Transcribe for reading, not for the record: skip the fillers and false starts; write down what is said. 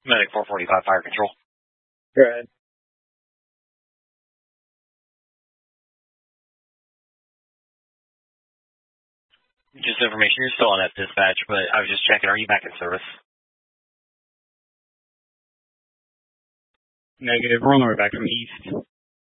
Medic 445, fire control. Go ahead. Just information, you're still on that dispatch, but I was just checking, are you back in service? Negative, we're on our way back from east.